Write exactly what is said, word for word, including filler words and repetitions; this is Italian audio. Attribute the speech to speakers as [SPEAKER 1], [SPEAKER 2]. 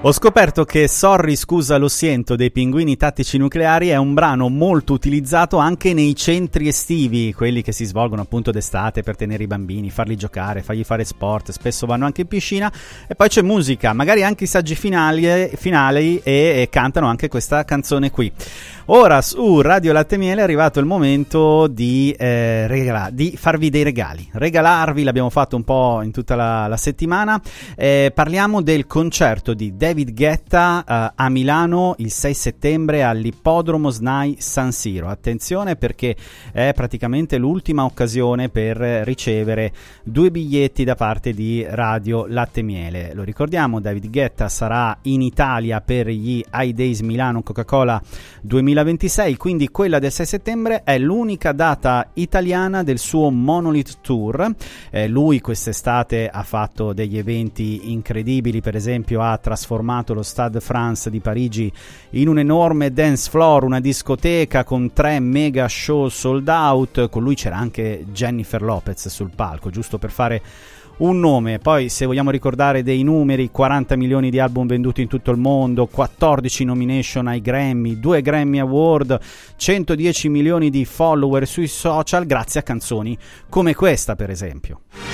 [SPEAKER 1] Ho scoperto che Sorry scusa lo siento dei Pinguini Tattici Nucleari è un brano molto utilizzato anche nei centri estivi, quelli che si svolgono appunto d'estate per tenere i bambini, farli giocare, fargli fare sport, spesso vanno anche in piscina. E poi c'è musica, magari anche i saggi finali, finali e, e cantano anche questa canzone qui. Ora su Radio Latte e Miele è arrivato il momento di, eh, regala- di farvi dei regali, regalarvi, l'abbiamo fatto un po' in tutta la, la settimana. Eh, parliamo del concerto di David Guetta eh, a Milano il sei settembre all'Ippodromo SNAI San Siro. Attenzione, perché è praticamente l'ultima occasione per ricevere due biglietti da parte di Radio Latte e Miele. Lo ricordiamo, David Guetta sarà in Italia per gli I-Days Milano Coca-Cola duemilaventisei, quindi quella del sei settembre è l'unica data italiana del suo Monolith Tour. Eh, lui quest'estate ha fatto degli eventi incredibili, per esempio ha trasformato lo Stade France di Parigi in un enorme dance floor, una discoteca con tre mega show sold out. Con lui c'era anche Jennifer Lopez sul palco, giusto per fare un nome. Poi, se vogliamo ricordare dei numeri, quaranta milioni di album venduti in tutto il mondo, quattordici nomination ai Grammy, due Grammy Award, centodieci milioni di follower sui social grazie a canzoni come questa, per esempio.